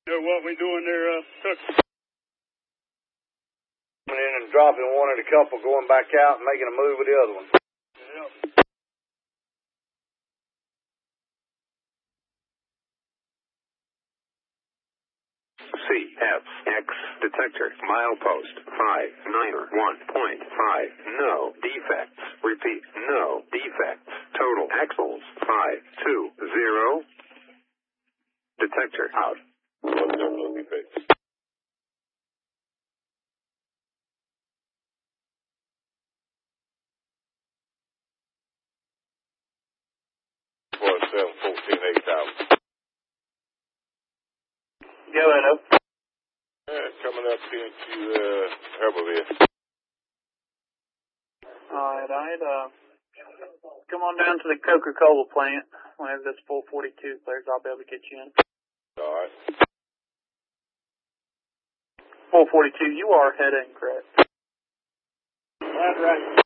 What we doing there, Tuck? Coming in and dropping one at a couple, going back out and making a move with the other one. Yep. CFX detector milepost 591.5. No defects. Repeat, no defects. Total axles 520. Detector out. What's up, Loopy Face? Go ahead, up. Coming up into Herberville. Alright, come on down to the Coca-Cola plant. Whenever this 442 clears, I'll be able to get you in. Alright. 442, you are heading correct. Right.